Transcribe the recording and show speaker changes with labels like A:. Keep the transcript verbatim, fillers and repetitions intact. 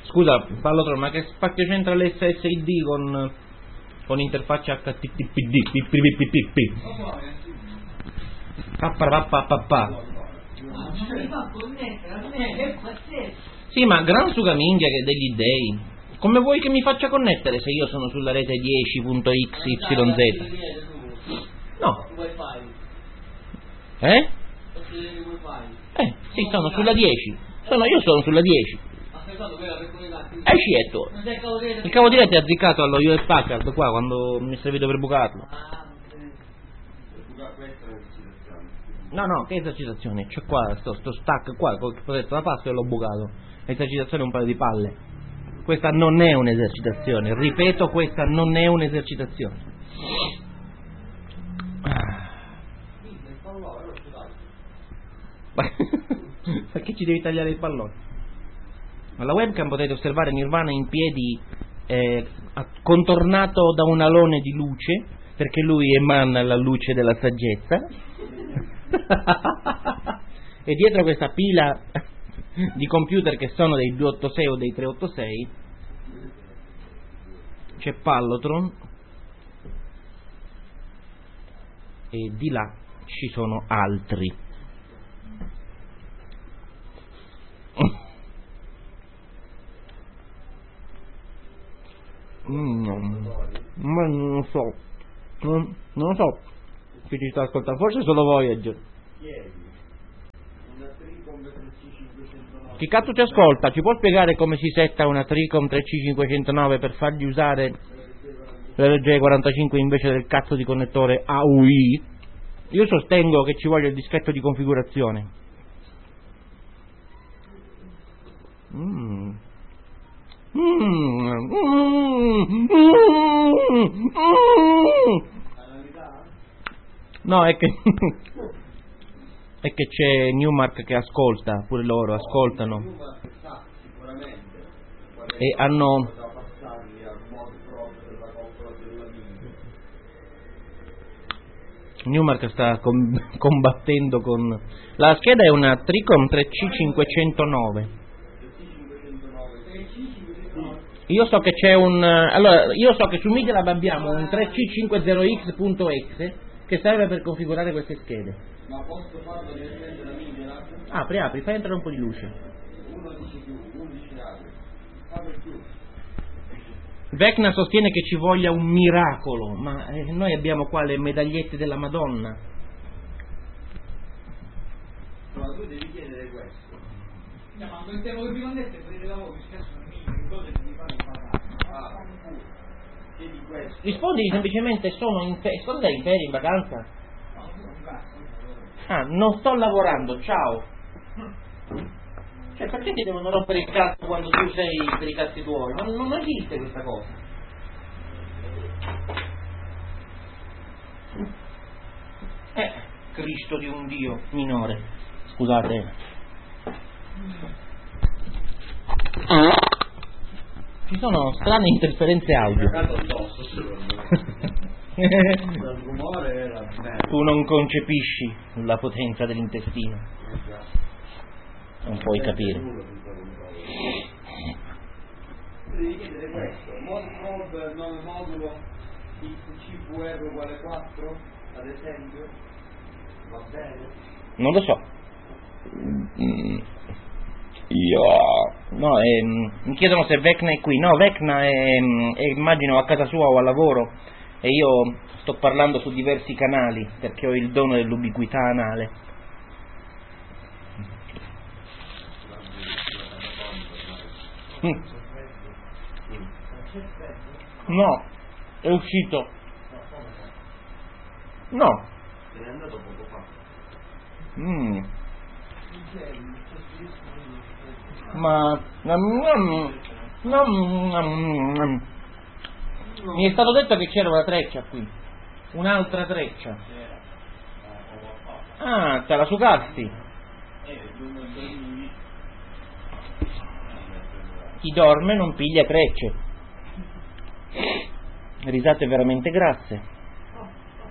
A: Scusa, Pallotron, ma che spacchio c'entra l'S S I D con, con interfaccia H T T P D? Sì, ma gran sugaminghia che degli dei. Come vuoi che mi faccia connettere se io sono sulla rete dieci punto x y z? No. Eh? Eh, sì, sono sulla dieci. Sono, io sono sulla dieci. E scietto. Il cavo di rete è azziccato allo U S Packard qua quando mi è servito per bucarlo. No, no, che esercitazione? C'è qua, sto, sto stack qua, con il protetto da passo e l'ho bucato. L'esercitazione è un paio di palle. Questa non è un'esercitazione, ripeto, questa non è un'esercitazione. Perché ci devi tagliare il pallone? Alla webcam potete osservare Nirvana in piedi, eh, contornato da un alone di luce, perché lui emana la luce della saggezza. E dietro questa pila di computer che sono dei due otto sei o dei tre otto sei c'è Pallotron e di là ci sono altri. Mm, ma non so, non, non so chi ci sta ascoltando, forse solo Voyager. Chi cazzo ci ascolta? Ci può spiegare come si setta una Tricom tre C cinquecentonove per fargli usare l'R J quarantacinque invece del cazzo di connettore A U I? Io sostengo che ci voglia il dischetto di configurazione. Mm. Mm. Mm. Mm. No, è che è che c'è Newmark che ascolta, pure loro ascoltano e hanno Newmark sta com- combattendo con la scheda è una Tricom tre C cinquecentonove. Io so che c'è un allora io so che su Media Lab abbiamo un tre C cinquanta X punto exe che serve per configurare queste schede. Ma posso farlo direttamente da Media Lab? Apri, apri, fai entrare un po' di luce. Uno dice più, uno dice apri. Apri più. Vecna sostiene che ci voglia un miracolo, ma eh, noi abbiamo qua le medagliette della Madonna. Ma tu devi chiedere questo. No, ma quel tempo che prima detto prendete la voce, spesso non mi cosa devi fare ah, chiedi questo. Rispondi semplicemente sono in ferie. Secondo te in ferie, in vacanza? Ah, non sto lavorando, ciao. Cioè, perché ti devono rompere il cazzo quando tu sei per i cazzi tuoi? Non, non esiste questa cosa. Eh, Cristo di un Dio minore. Scusate. Ci sono strane interferenze audio. Tu non concepisci la potenza dell'intestino. Non puoi capire. Devi chiedere questo. Mod nome modulo X C V R uguale quattro, ad esempio? Va bene? Non lo so. Mm. Io no, eh, mi chiedono se Vecna è qui. No, Vecna è, è immagino a casa sua o al lavoro e io sto parlando su diversi canali perché ho il dono dell'ubiquità anale. Mm. No, è uscito. No. Se n'è andato poco fa. Mm. Ma mi è stato detto che c'era una treccia qui, un'altra treccia. Ah, te la sucasti. Chi dorme non piglia trecce. Risate veramente grasse.